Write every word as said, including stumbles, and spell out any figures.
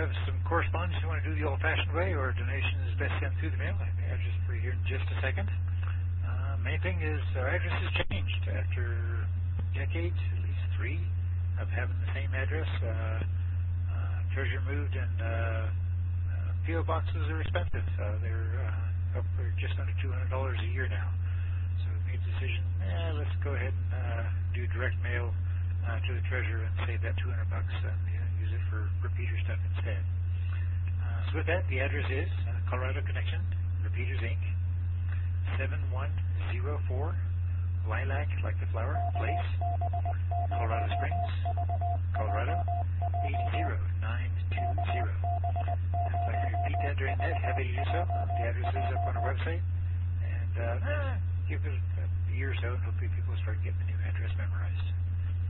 have some correspondence you want to do the old-fashioned way, or donation is best sent through the mail. I have the address for you in just a second. Uh, main thing is our address has changed after decades, at least three, of having the same address. Uh, uh, treasure moved, and uh, uh, P O boxes are expensive. Uh, they're uh, up for just under two hundred dollars a year now. So we made the decision, eh, let's go ahead and uh, do direct mail uh, to the treasurer and save that two hundred bucks and you know, use it for repeater stuff instead. Uh, so with that, the address is uh, Colorado Connection, Repeaters Incorporated, seven one zero four Lilac, like the flower, Place, Colorado Springs, Colorado, eight zero nine two zero. If I can repeat that during that, happy to do so. The address is up on our website. And uh, eh, give it a year or so, and hopefully people start getting the new